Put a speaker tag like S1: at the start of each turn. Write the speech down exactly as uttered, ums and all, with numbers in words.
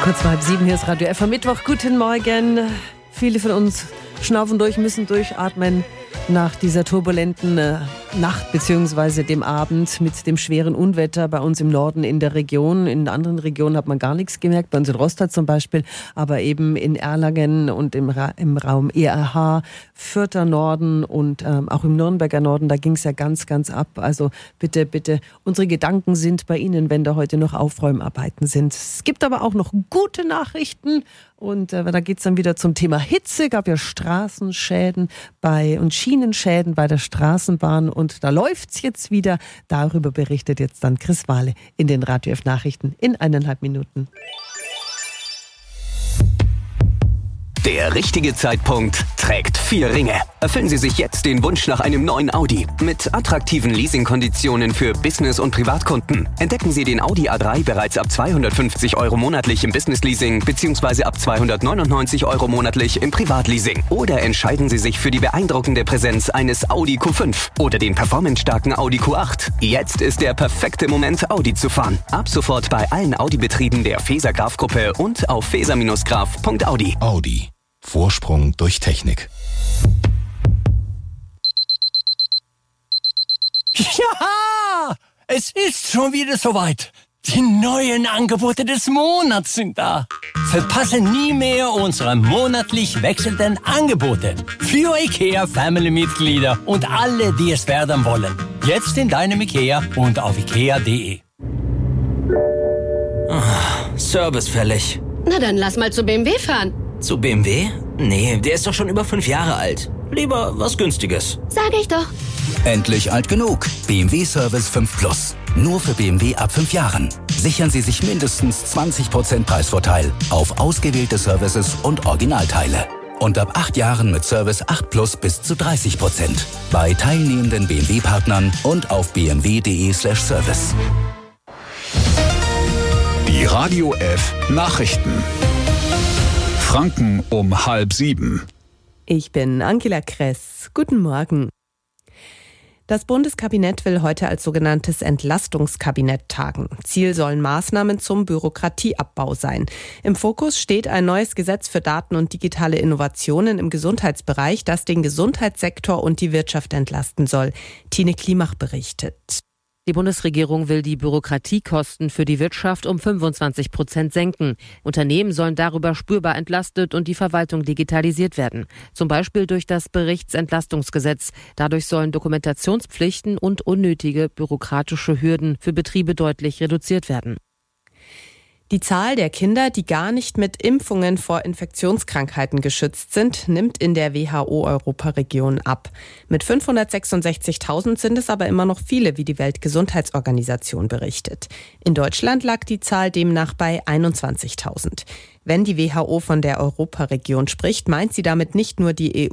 S1: Kurz vor halb sieben, hier ist Radio F am Mittwoch. Guten Morgen. Viele von uns schnaufen durch, müssen durchatmen nach dieser turbulenten äh, Nacht bzw. dem Abend mit dem schweren Unwetter bei uns im Norden in der Region. In anderen Regionen hat man gar nichts gemerkt, bei uns in Rostock zum Beispiel, aber eben in Erlangen und im, Ra- im Raum E R H, Fürther Norden und ähm, auch im Nürnberger Norden, da ging es ja ganz, ganz ab. Also bitte, bitte, unsere Gedanken sind bei Ihnen, wenn da heute noch Aufräumarbeiten sind. Es gibt aber auch noch gute Nachrichten. Und äh, da geht's dann wieder zum Thema Hitze. Gab ja Straßenschäden bei und Schienenschäden bei der Straßenbahn. Und da läuft's jetzt wieder. Darüber berichtet jetzt dann Chris Wahle in den Radio F Nachrichten in eineinhalb Minuten.
S2: Der richtige Zeitpunkt trägt vier Ringe. Erfüllen Sie sich jetzt den Wunsch nach einem neuen Audi. Mit attraktiven Leasingkonditionen für Business- und Privatkunden. Entdecken Sie den Audi A drei bereits ab zweihundertfünfzig Euro monatlich im Business-Leasing bzw. ab zweihundertneunundneunzig Euro monatlich im Privatleasing. Oder entscheiden Sie sich für die beeindruckende Präsenz eines Audi Q fünf oder den performancestarken Audi Q acht. Jetzt ist der perfekte Moment, Audi zu fahren. Ab sofort bei allen Audi-Betrieben der Feser Graf-Gruppe und auf feser Graf punkt audi.
S3: Audi. Vorsprung durch Technik.
S4: Ja, es ist schon wieder soweit. Die neuen Angebote des Monats sind da. Verpasse nie mehr unsere monatlich wechselnden Angebote für IKEA Family-Mitglieder und alle, die es werden wollen. Jetzt in deinem IKEA und auf ikea punkt de.
S5: Oh, Service fällig.
S6: Na dann lass mal zu B M W fahren.
S5: Zu B M W? Nee, der ist doch schon über fünf Jahre alt. Lieber was Günstiges.
S6: Sag ich doch.
S7: Endlich alt genug. B M W Service fünf Plus. Nur für B M W ab fünf Jahren. Sichern Sie sich mindestens zwanzig Prozent Preisvorteil auf ausgewählte Services und Originalteile. Und ab acht Jahren mit Service acht Plus bis zu dreißig Prozent. Bei teilnehmenden B M W-Partnern und auf b m w punkt de slash service.
S3: Die Radio F Nachrichten. Franken um halb sieben.
S1: Ich bin Angela Kress. Guten Morgen. Das Bundeskabinett will heute als sogenanntes Entlastungskabinett tagen. Ziel sollen Maßnahmen zum Bürokratieabbau sein. Im Fokus steht ein neues Gesetz für Daten und digitale Innovationen im Gesundheitsbereich, das den Gesundheitssektor und die Wirtschaft entlasten soll. Tine Klimach berichtet.
S8: Die Bundesregierung will die Bürokratiekosten für die Wirtschaft um fünfundzwanzig Prozent senken. Unternehmen sollen darüber spürbar entlastet und die Verwaltung digitalisiert werden. Zum Beispiel durch das Berichtsentlastungsgesetz. Dadurch sollen Dokumentationspflichten und unnötige bürokratische Hürden für Betriebe deutlich reduziert werden.
S1: Die Zahl der Kinder, die gar nicht mit Impfungen vor Infektionskrankheiten geschützt sind, nimmt in der W H O-Europaregion ab. Mit fünfhundertsechsundsechzigtausend sind es aber immer noch viele, wie die Weltgesundheitsorganisation berichtet. In Deutschland lag die Zahl demnach bei einundzwanzigtausend. Wenn die W H O von der Europaregion spricht, meint sie damit nicht nur die E